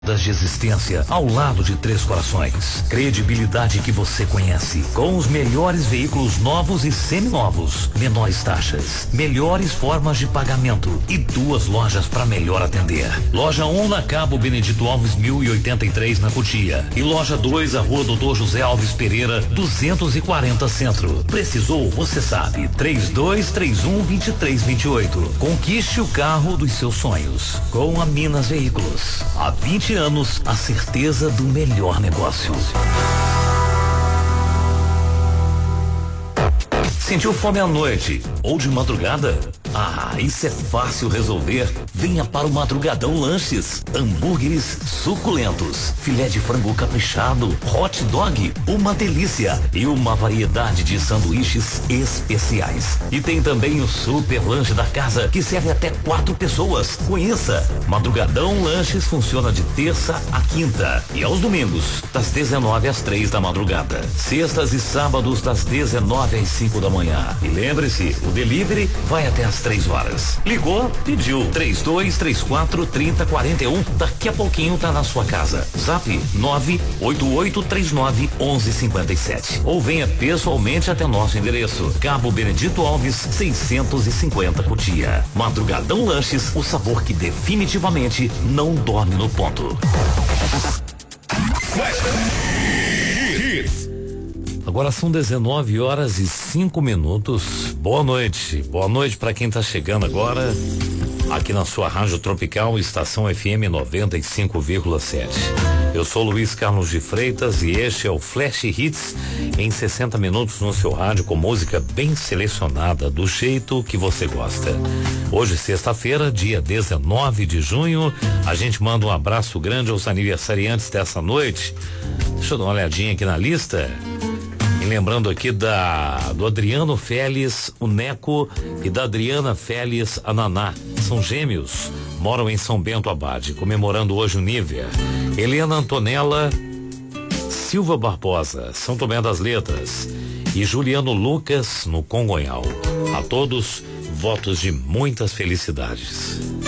de existência ao lado de Três Corações. Credibilidade que você conhece. Com os melhores veículos novos e seminovos, menores taxas, melhores formas de pagamento e 2 lojas para melhor atender. Loja 1 na Cabo Benedito Alves 1083 na Cotia e loja 2 a Rua Doutor José Alves Pereira 240 Centro. Precisou, você sabe, 3231-2328. Conquiste o carro dos seus sonhos com a Minas Veículos. Há 20 anos, a certeza do melhor negócio. Sentiu fome à noite ou de madrugada? Ah, isso é fácil resolver. Venha para o Madrugadão Lanches. Hambúrgueres suculentos, filé de frango caprichado, hot dog, uma delícia e uma variedade de sanduíches especiais. E tem também o super lanche da casa que serve até 4 pessoas. Conheça. Madrugadão Lanches funciona de terça a quinta e aos domingos das 19 às 3 da madrugada. Sextas e sábados das 19 às 5 da manhã. E lembre-se, o delivery vai até às 3 horas. Ligou, pediu 3234-3041. Daqui a pouquinho tá na sua casa. Zap 98839-1157. Ou venha pessoalmente até nosso endereço. Cabo Benedito Alves 650 Cotia. Madrugadão Lanches, o sabor que definitivamente não dorme no ponto. Agora são 19h05. Boa noite. Boa noite para quem tá chegando agora aqui na sua Rádio Tropical, Estação FM 95,7. Eu sou Luiz Carlos de Freitas e este é o Flash Hits em 60 minutos no seu rádio com música bem selecionada do jeito que você gosta. Hoje, sexta-feira, dia 19 de junho, a gente manda um abraço grande aos aniversariantes dessa noite. Deixa eu dar uma olhadinha aqui na lista. E lembrando aqui do Adriano Félix, o Neco, e da Adriana Félix, a Naná. São gêmeos, moram em São Bento Abade, comemorando hoje o Nívea. Helena Antonella Silva Barbosa, São Tomé das Letras. E Juliano Lucas, no Congonhal. A todos, votos de muitas felicidades.